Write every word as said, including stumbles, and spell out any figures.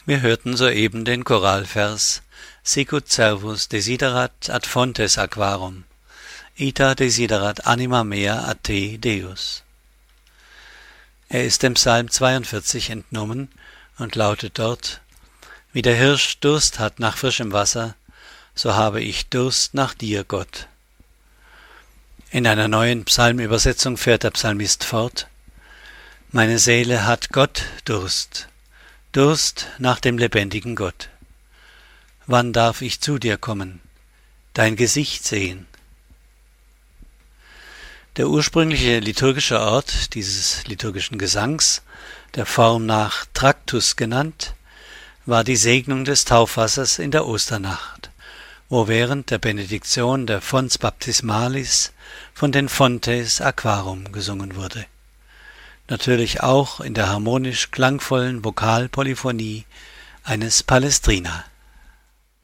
Wir hörten soeben den Choralvers Sicut servus desiderat ad fontes aquarum, ita desiderat anima mea a te, Deus. Er ist dem Psalm zweiundvierzig entnommen und lautet dort: Wie der Hirsch Durst hat nach frischem Wasser, so habe ich Durst nach dir, Gott. In einer neuen Psalmübersetzung fährt der Psalmist fort: Meine Seele hat Gott Durst, Durst nach dem lebendigen Gott. Wann darf ich zu dir kommen, dein Gesicht sehen? Der ursprüngliche liturgische Ort dieses liturgischen Gesangs, der Form nach Tractus genannt, war die Segnung des Taufwassers in der Osternacht, wo während der Benediktion der Fons Baptismalis von den Fontes Aquarum gesungen wurde. Natürlich auch in der harmonisch klangvollen Vokalpolyphonie eines Palestrina.